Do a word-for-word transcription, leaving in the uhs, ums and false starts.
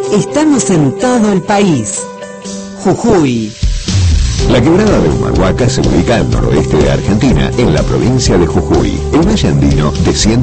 Estamos en todo el país. Jujuy. La quebrada de Humahuaca se ubica al noroeste de Argentina, en la provincia de Jujuy. El valle andino desciende